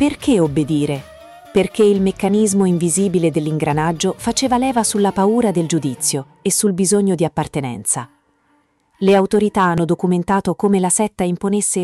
Perché obbedire? Perché il meccanismo invisibile dell'ingranaggio faceva leva sulla paura del giudizio e sul bisogno di appartenenza. Le autorità hanno documentato come la setta imponesse